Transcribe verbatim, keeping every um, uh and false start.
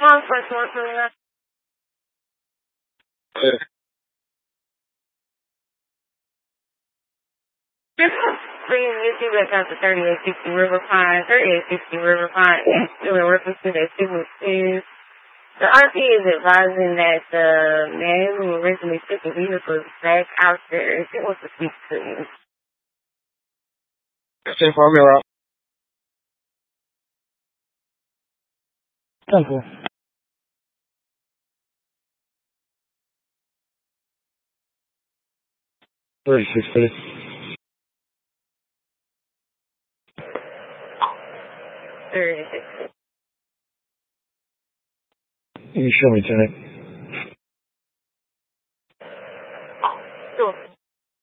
one first one for me. Yeah. Bringing you to back out to thirty-eight sixty River Pine, thirty-eight sixty River Pine, in reference to that signal is the R T is advising that the man who originally took the vehicle is back out there. If he wants to speak to you. ten four mirror. Temple. thirty-six fifty. thirty-six. You can show me, Tenant.